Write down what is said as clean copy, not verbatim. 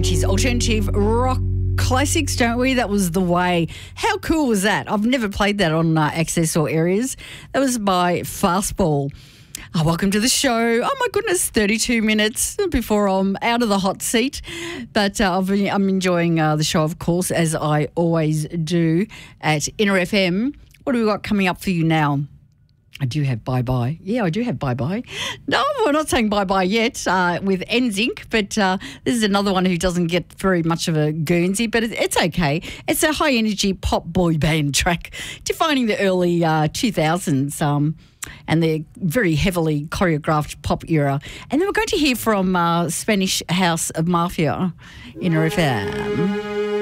90s alternative rock classics, don't we? That was The Way. How cool was that? I've never played that on Access or Areas. That was by Fastball. Welcome to the show. Oh, my goodness, 32 minutes before I'm out of the hot seat. But I'm enjoying the show, of course, as I always do at Inner FM. What have we got coming up for you now? I do have bye-bye. Yeah, I do have bye-bye. No, we're not saying bye-bye yet with NSYNC, but this is another one who doesn't get very much of a Guernsey, but it's okay. It's a high-energy pop boy band track defining the early 2000s and the very heavily choreographed pop era. And then we're going to hear from Spanish House of Mafia in RFM.